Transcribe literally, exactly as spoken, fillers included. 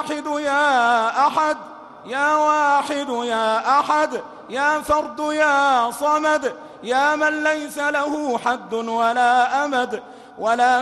واحد يا أحد، يا واحد يا أحد، يا فرد يا صمد، يا من ليس له حد ولا أمد ولا